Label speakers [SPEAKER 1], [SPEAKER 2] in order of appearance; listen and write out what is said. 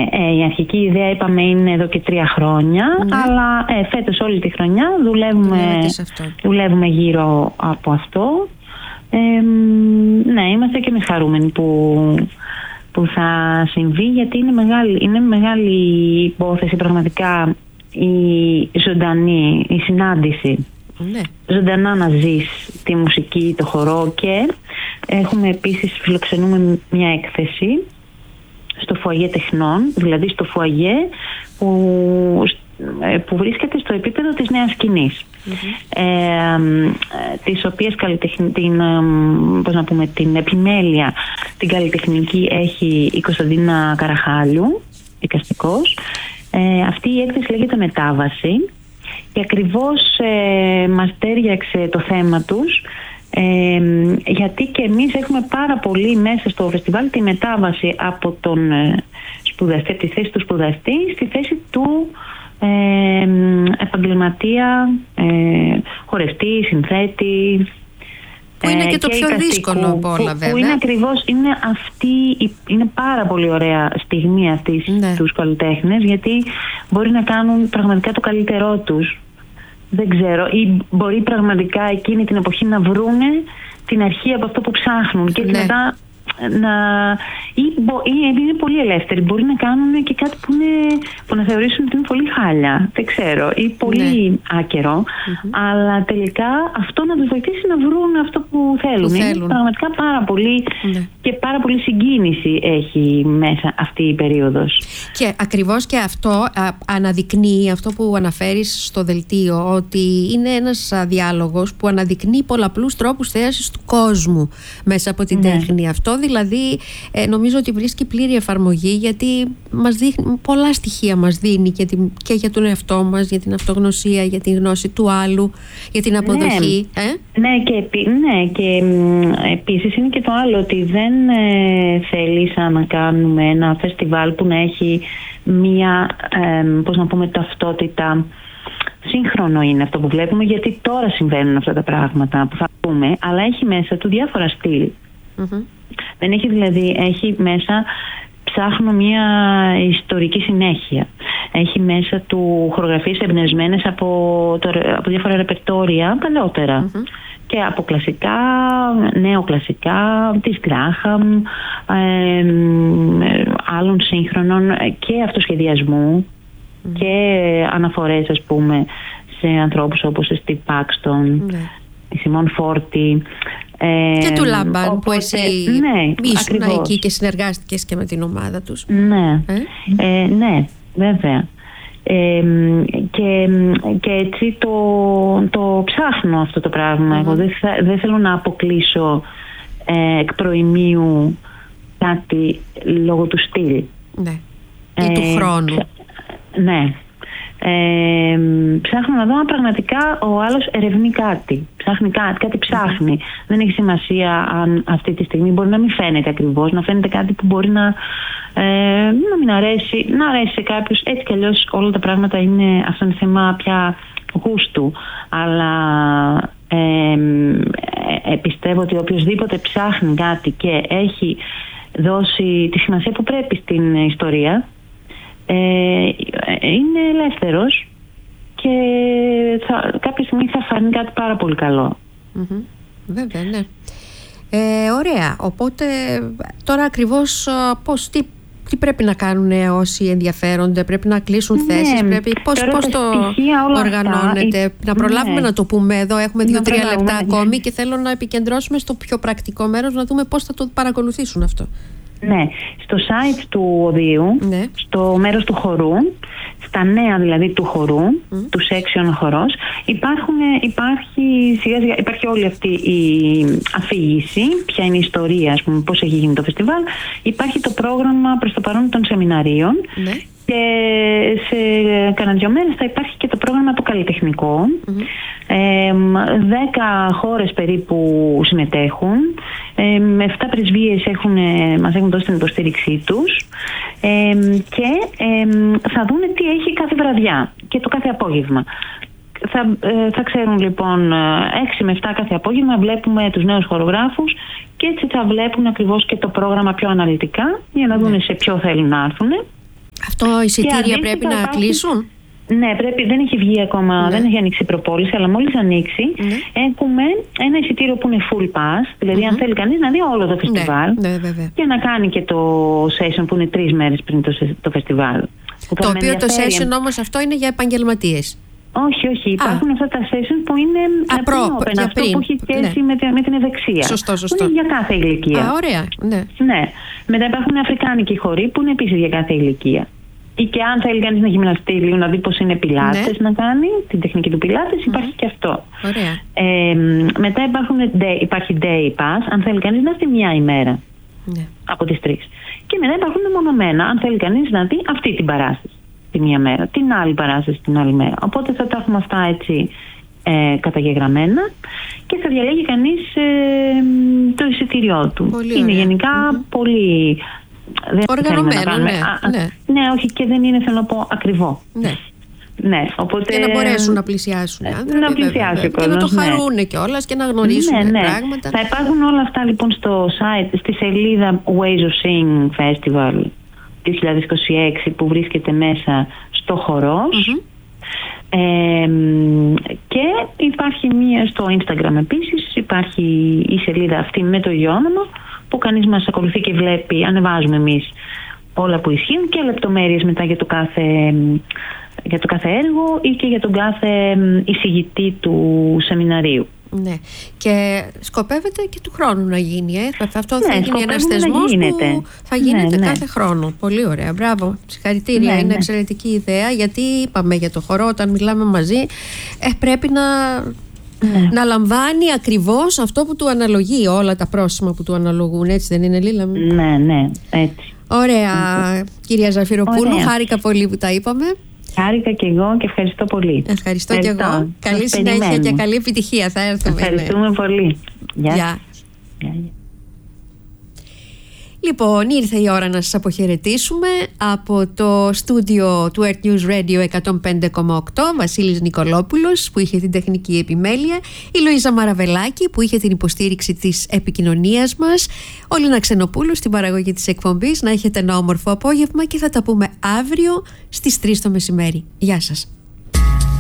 [SPEAKER 1] η αρχική ιδέα, είπαμε, είναι εδώ και 3 χρόνια, αλλά φέτος όλη τη χρονιά δουλεύουμε γύρω από αυτό. Ναι, είμαστε και εμείς χαρούμενοι που θα συμβεί, γιατί είναι μεγάλη υπόθεση πραγματικά η ζωντανή, η συνάντηση. Ναι. Ζωντανά να ζεις τη μουσική, το χορό, και φιλοξενούμε μια έκθεση στο Φουαγέ Τεχνών, δηλαδή στο Φουαγέ που βρίσκεται στο επίπεδο της νέας σκηνής, της οποίας την επιμέλεια, την καλλιτεχνική, έχει η Κωνσταντίνα Καραχάλιου, εικαστικός. Αυτή η έκθεση λέγεται Μετάβαση, και ακριβώς μας τέριαξε το θέμα τους, γιατί και εμείς έχουμε πάρα πολύ μέσα στο φεστιβάλ τη μετάβαση από τον σπουδαστή, τη θέση του σπουδαστή στη θέση του επαγγελματία, χορευτή, συνθέτη,
[SPEAKER 2] που είναι και το πιο δύσκολο από όλα, βέβαια.
[SPEAKER 1] Που είναι ακριβώς, είναι πάρα πολύ ωραία στιγμή αυτή στους καλλιτέχνες, γιατί μπορεί να κάνουν πραγματικά το καλύτερό τους. Δεν ξέρω, ή μπορεί πραγματικά εκείνη την εποχή να βρούνε την αρχή από αυτό που ψάχνουν, και μετά ή είναι πολύ ελεύθεροι, μπορεί να κάνουν και κάτι που να θεωρήσουν ότι είναι πολύ χάλια, δεν ξέρω, ή πολύ άκερο, αλλά τελικά αυτό να τους βοηθήσει να βρουν αυτό που θέλουν. Είναι πραγματικά πάρα πολύ, και πάρα πολύ συγκίνηση έχει μέσα αυτή η περίοδος.
[SPEAKER 2] Και ακριβώς και αυτό αναδεικνύει αυτό που αναφέρεις στο δελτίο, ότι είναι ένας διάλογος που αναδεικνύει πολλαπλούς τρόπους θέασης του κόσμου μέσα από την τέχνη. Αυτό δηλαδή νομίζω ότι βρίσκει πλήρη εφαρμογή, γιατί μας δείχνει, πολλά στοιχεία μας δίνει και για τον εαυτό μας, για την αυτογνωσία, για την γνώση του άλλου, για την αποδοχή.
[SPEAKER 1] Και επίσης είναι και το άλλο, ότι δεν θέλησα να κάνουμε ένα φεστιβάλ που να έχει μία ταυτότητα. Σύγχρονο είναι αυτό που βλέπουμε, γιατί τώρα συμβαίνουν αυτά τα πράγματα που θα πούμε, αλλά έχει μέσα του διάφορα στυλ. Δεν έχει, δηλαδή, έχει μέσα, ψάχνω μια ιστορική συνέχεια. Έχει μέσα του χορογραφίες εμπνευσμένες από διάφορα ρεπερτόρια παλαιότερα. Και από κλασικά, νεοκλασικά, της Γκράχαμ, άλλων σύγχρονων, και αυτοσχεδιασμού, και αναφορές, ας πούμε, σε ανθρώπους όπως η Steve Paxton, η Σιμών Φόρτι,
[SPEAKER 2] και του Λάμπαν, που εσύ ήσουν εκεί και συνεργάστηκες και με την ομάδα τους.
[SPEAKER 1] Ναι, βέβαια. Και έτσι το ψάχνω αυτό το πράγμα. Εγώ δεν θέλω να αποκλείσω εκ προημίου κάτι λόγω του στυλ.
[SPEAKER 2] Ή του χρόνου.
[SPEAKER 1] Ναι. Ψάχνω να δω αν πραγματικά ο άλλος ερευνεί κάτι. Ψάχνει κάτι ψάχνει. Δεν έχει σημασία αν αυτή τη στιγμή μπορεί να μην φαίνεται ακριβώς, να φαίνεται κάτι που μπορεί να μην αρέσει, να αρέσει σε κάποιους. Έτσι κι αλλιώς όλα τα πράγματα αυτό είναι θέμα πια γούστου. Αλλά πιστεύω ότι οποιοσδήποτε ψάχνει κάτι και έχει δώσει τη σημασία που πρέπει στην ιστορία, είναι ελεύθερος, και κάποια στιγμή θα φανεί κάτι πάρα πολύ καλό.
[SPEAKER 2] Βέβαια, ναι. Ωραία. Οπότε τώρα ακριβώς τι πρέπει να κάνουν όσοι ενδιαφέρονται? Πρέπει να κλείσουν θέσεις? Πώς το οργανώνετε? Να προλάβουμε να το πούμε εδώ. Έχουμε 2-3 λεπτά ακόμη, και θέλω να επικεντρώσουμε στο πιο πρακτικό μέρος, να δούμε πώς θα το παρακολουθήσουν αυτό.
[SPEAKER 1] Ναι, στο site του Οδείου, στο μέρος του χορού, στα νέα δηλαδή του χορού, του section χορός, υπάρχει όλη αυτή η αφήγηση, ποια είναι η ιστορία, ας πούμε, πώς έχει γίνει το φεστιβάλ. Υπάρχει το πρόγραμμα προς το παρόν των σεμιναρίων, και σε κανένα 2 μέρες θα υπάρχει και το πρόγραμμα το καλλιτεχνικό. 10 χώρες περίπου συμμετέχουν, 7 πρεσβείες μας έχουν δώσει την υποστήριξή τους, και θα δούνε τι έχει κάθε βραδιά και το κάθε απόγευμα. Θα ξέρουν λοιπόν 6 με 7 κάθε απόγευμα, βλέπουμε τους νέους χορογράφους, και έτσι θα βλέπουν ακριβώς και το πρόγραμμα πιο αναλυτικά, για να δούνε σε ποιο θέλουν να έρθουν.
[SPEAKER 2] Τα εισιτήρια πρέπει να κλείσουν.
[SPEAKER 1] Ναι, δεν έχει βγει ακόμα, δεν έχει ανοίξει η προπόληση, αλλά μόλις ανοίξει έχουμε ένα εισιτήριο που είναι full pass, δηλαδή αν θέλει κανείς να δει όλο το φεστιβάλ και να κάνει και το session που είναι 3 μέρες πριν το φεστιβάλ.
[SPEAKER 2] Το οποίο το session όμως αυτό είναι για επαγγελματίες.
[SPEAKER 1] Όχι. Υπάρχουν αυτά τα session που είναι open, αυτό που έχει σχέση με την ευεξία.
[SPEAKER 2] Σωστό.
[SPEAKER 1] Που είναι για κάθε ηλικία.
[SPEAKER 2] Ωραία.
[SPEAKER 1] Ναι. Μετά υπάρχουν αφρικάνικοι χοροί που είναι επίσης για κάθε ηλικία. Ή και αν θέλει κανείς να γυμναστεί λίγο, να δει πώς είναι πιλάτες να κάνει, την τεχνική του πιλάτες, υπάρχει και αυτό.
[SPEAKER 2] Ωραία.
[SPEAKER 1] Μετά υπάρχει day pass, αν θέλει κανείς να δει μια ημέρα από τις 3. Και μετά υπάρχουν μεμονωμένα, αν θέλει κανείς να δει αυτή την παράσταση τη μία μέρα, την άλλη παράσταση την άλλη μέρα. Οπότε θα τα έχουμε αυτά έτσι καταγεγραμμένα και θα διαλέγει κανείς το εισιτήριό του. Είναι γενικά πολύ...
[SPEAKER 2] οργανωμένο,
[SPEAKER 1] ναι, όχι, και δεν είναι, θέλω να πω, ακριβό. Ναι, οπότε...
[SPEAKER 2] Και να μπορέσουν να πλησιάσουν οι άνθρωποι.
[SPEAKER 1] Να πλησιάσει ο κόσμος.
[SPEAKER 2] Και να το χαρούν κιόλας και να γνωρίσουν πράγματα.
[SPEAKER 1] Θα υπάρχουν όλα αυτά λοιπόν στο site, στη σελίδα Ways of Seeing Festival 2026 που βρίσκεται μέσα στο χορός. Και υπάρχει μία στο Instagram επίσης, υπάρχει η σελίδα αυτή με το ίδιο όνομα που κανείς μας ακολουθεί και βλέπει, ανεβάζουμε εμείς όλα που ισχύουν και λεπτομέρειες μετά για το κάθε έργο ή και για τον κάθε εισηγητή του σεμιναρίου.
[SPEAKER 2] Ναι. Και σκοπεύετε και του χρόνου να γίνει, αυτό θα γίνει ένας θεσμός που θα γίνεται κάθε χρόνο. Πολύ ωραία, μπράβο, συγχαρητήρια, είναι εξαιρετική ιδέα, γιατί είπαμε για το χορό όταν μιλάμε μαζί πρέπει να λαμβάνει ακριβώς αυτό που του αναλογεί, όλα τα πρόσημα που του αναλογούν, έτσι δεν είναι, Λίλα?
[SPEAKER 1] Ναι, έτσι.
[SPEAKER 2] Ωραία, κυρία Ζαφυροπούλου, χάρηκα πολύ που τα είπαμε.
[SPEAKER 1] Χάρηκα και εγώ και ευχαριστώ πολύ.
[SPEAKER 2] Ευχαριστώ και εγώ. Καλή συνέχεια και καλή επιτυχία. Θα έρθουμε.
[SPEAKER 1] Ευχαριστούμε πολύ.
[SPEAKER 2] Γεια. Λοιπόν, ήρθε η ώρα να σας αποχαιρετήσουμε από το στούντιο του Earth News Radio 105,8. Βασίλης Νικολόπουλος που είχε την τεχνική επιμέλεια, η Λοΐζα Μαραβελάκη που είχε την υποστήριξη της επικοινωνίας μας, ο Λίνα Ξενοπούλου στην παραγωγή της εκπομπής. Να έχετε ένα όμορφο απόγευμα και θα τα πούμε αύριο στις 3 το μεσημέρι. Γεια σας.